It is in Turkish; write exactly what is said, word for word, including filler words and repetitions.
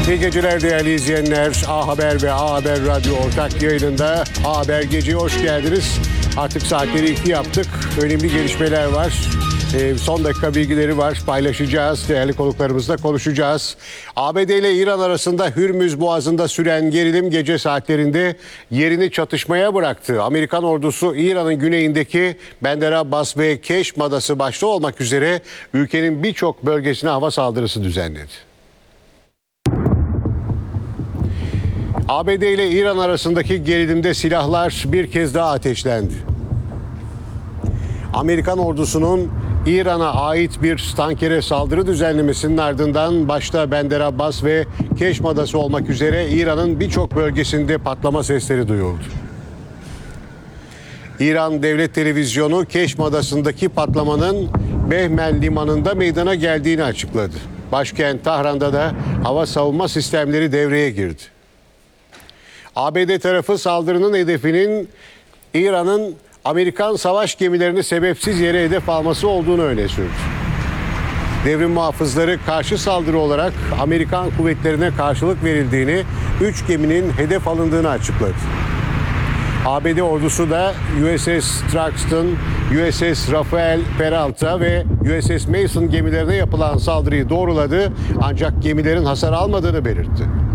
İyi geceler değerli izleyenler. A Haber ve A Haber Radyo ortak yayınında A Haber Gece'ye hoş geldiniz. Artık saatleri iki yaptık. Önemli gelişmeler var. Ee, son dakika bilgileri var. Paylaşacağız. Değerli konuklarımızla konuşacağız. A B D ile İran arasında Hürmüz Boğazı'nda süren gerilim gece saatlerinde yerini çatışmaya bıraktı. Amerikan ordusu İran'ın güneyindeki Bandar Abbas ve Keşm Adası başta olmak üzere ülkenin birçok bölgesine hava saldırısı düzenledi. A B D ile İran arasındaki gerilimde silahlar bir kez daha ateşlendi. Amerikan ordusunun İran'a ait bir tankere saldırı düzenlemesinin ardından başta Bandar Abbas ve Keşm Adası olmak üzere İran'ın birçok bölgesinde patlama sesleri duyuldu. İran Devlet Televizyonu Keşm Adası'ndaki patlamanın Behmel Limanı'nda meydana geldiğini açıkladı. Başkent Tahran'da da hava savunma sistemleri devreye girdi. A B D tarafı saldırının hedefinin İran'ın Amerikan savaş gemilerini sebepsiz yere hedef alması olduğunu öne sürdü. Devrim muhafızları karşı saldırı olarak Amerikan kuvvetlerine karşılık verildiğini, üç geminin hedef alındığını açıkladı. A B D ordusu da U S S Truxtun, U S S Rafael Peralta ve U S S Mason gemilerine yapılan saldırıyı doğruladı, ancak gemilerin hasar almadığını belirtti.